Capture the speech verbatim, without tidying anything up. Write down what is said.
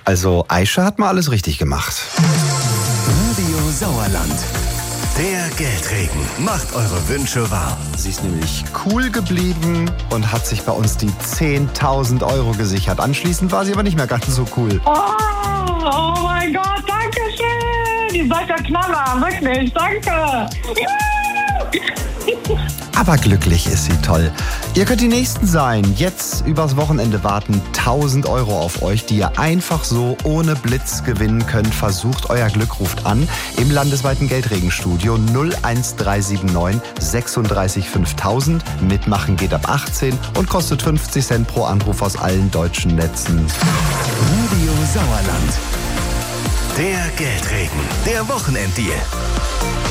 Also Aisha hat mal alles richtig gemacht. Radio Sauerland. Der Geldregen macht eure Wünsche wahr. Sie ist nämlich cool geblieben und hat sich bei uns die zehntausend Euro gesichert. Anschließend war sie aber nicht mehr ganz so cool. Oh, oh mein Gott, danke schön. Ihr seid der Knaller, wirklich, danke. Aber glücklich ist sie, toll. Ihr könnt die Nächsten sein. Jetzt übers Wochenende warten tausend Euro auf euch, die ihr einfach so ohne Blitz gewinnen könnt. Versucht euer Glück, ruft an im landesweiten Geldregenstudio null eins drei sieben neun sechsunddreißig fünftausend. Mitmachen geht ab achtzehn und kostet fünfzig Cent pro Anruf aus allen deutschen Netzen. Radio Sauerland. Der Geldregen, der Wochenenddeal.